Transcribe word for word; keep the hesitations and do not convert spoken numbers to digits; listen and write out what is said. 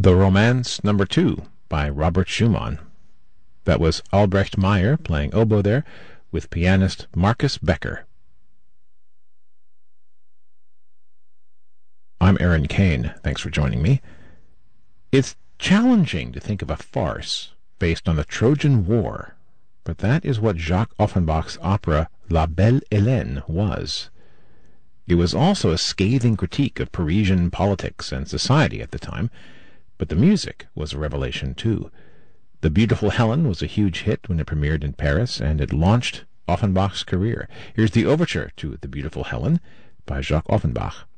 The Romance Number Two by Robert Schumann. That was Albrecht Meyer playing oboe there with pianist Marcus Becker. I'm Aaron Kane. Thanks for joining me. It's challenging to think of a farce based on the Trojan War, but that is what Jacques Offenbach's opera La Belle Hélène was. It was also a scathing critique of Parisian politics and society at the time, but the music was a revelation too. The Beautiful Helen was a huge hit when it premiered in Paris, and it launched Offenbach's career. Here's the overture to The Beautiful Helen by Jacques Offenbach.